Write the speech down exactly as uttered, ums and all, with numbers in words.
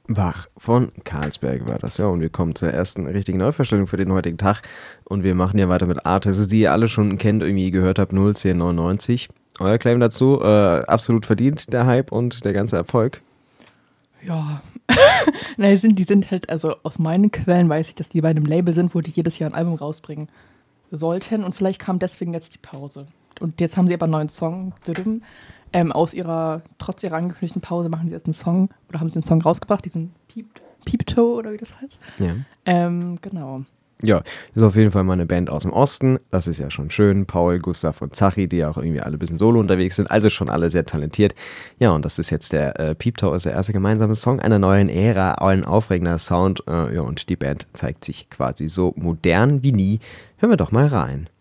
Wach von Carlsberg war das, ja. Und wir kommen zur ersten richtigen Neuvorstellung für den heutigen Tag. Und wir machen ja weiter mit Artists, die ihr alle schon kennt, irgendwie gehört habt, null zehn neunundneunzig. Euer Claim dazu, äh, absolut verdient, der Hype und der ganze Erfolg. Ja, naja, sind, die sind halt, also aus meinen Quellen weiß ich, dass die bei einem Label sind, wo die jedes Jahr ein Album rausbringen sollten. Und vielleicht kam deswegen jetzt die Pause. Und jetzt haben sie aber einen neuen Song. Ähm, aus ihrer, trotz ihrer angekündigten Pause machen sie jetzt einen Song, oder haben sie einen Song rausgebracht, diesen Peep, Peep Toe oder wie das heißt. Ja. Ähm, genau. Ja, ist auf jeden Fall mal eine Band aus dem Osten. Das ist ja schon schön. Paul, Gustav und Zachi, die ja auch irgendwie alle ein bisschen solo unterwegs sind. Also schon alle sehr talentiert. Ja, und das ist jetzt der äh, Peep Toe, ist der erste gemeinsame Song einer neuen Ära. Ein aufregender Sound. Äh, ja, und die Band zeigt sich quasi so modern wie nie. Hören wir doch mal rein.